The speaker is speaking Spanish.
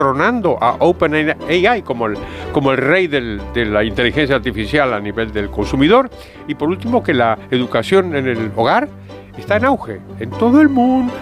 tronando a OpenAI como el rey de la inteligencia artificial a nivel del consumidor. Y por último, que la educación en el hogar está en auge en todo el mundo.